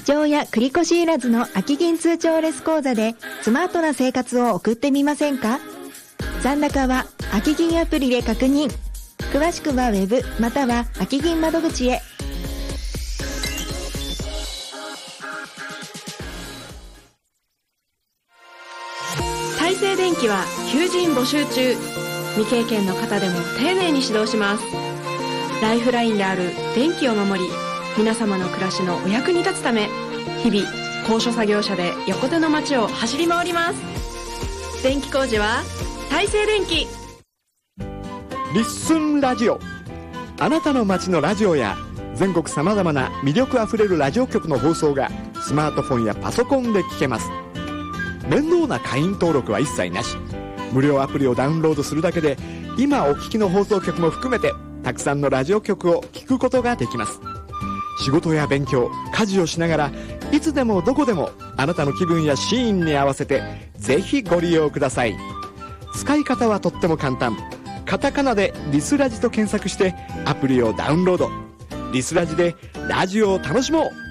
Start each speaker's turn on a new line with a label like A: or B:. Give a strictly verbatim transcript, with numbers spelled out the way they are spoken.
A: 帳や繰越いらずの空き銀通帳レス講座でスマートな生活を送ってみませんか？残高は空き銀アプリで確認。詳しくはウェブまたは空き銀窓口へ。
B: 大成電機は求人募集中。未経験の方でも丁寧に指導します。ライフラインである電気を守り、皆様の暮らしのお役に立つため、日々高所作業車で横手の街を走り回ります。電気工事は大成電機。
C: リッスンラジオ、あなたの街のラジオや全国さまざまな魅力あふれるラジオ局の放送がスマートフォンやパソコンで聞けます。面倒な会員登録は一切なし。無料アプリをダウンロードするだけで今お聞きの放送局も含めてたくさんのラジオ局を聞くことができます。仕事や勉強、家事をしながらいつでもどこでもあなたの気分やシーンに合わせてぜひご利用ください。使い方はとっても簡単。カタカナでリスラジと検索してアプリをダウンロード。リスラジでラジオを楽しもう。